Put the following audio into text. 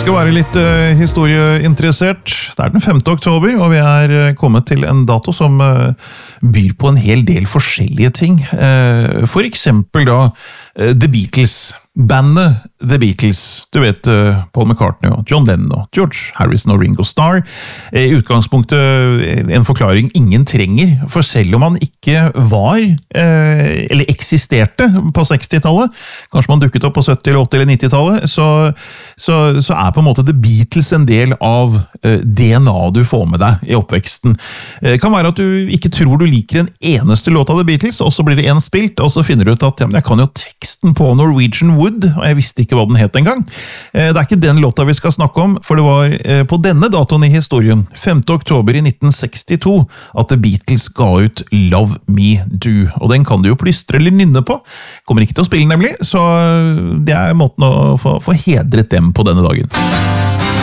skal være litt historieinteressert. Det den 5. oktober, og vi kommet til en dato som byr på en hel del forskjellige ting. For eksempel da The Beatles. Bandet The Beatles, du vet Paul McCartney og John Lennon og George Harrison og Ringo Starr. I utgangspunktet en forklaring ingen trenger, for selv om man ikke var, eller eksisterte på 60-tallet, kanskje man dukket opp på 70-, eller 80- eller 90-tallet, så på en måte The Beatles en del av DNA du får med deg i oppveksten. Det kan være at du ikke tror du liker en eneste låt av The Beatles, og så blir det en spilt, og så finner du ut at ja, men jeg kan jo teksten på Norwegian Wood, og jeg visste ikke hva den het en gang. Det ikke den låta vi skal snakke om, for det var på denne datoen i historien, 5. oktober i 1962, at The Beatles ga ut Love Me Do, og den kan du jo plystre eller nynne på. Kommer ikke til å spille nemlig, så det måten å få hedret dem på denne dagen.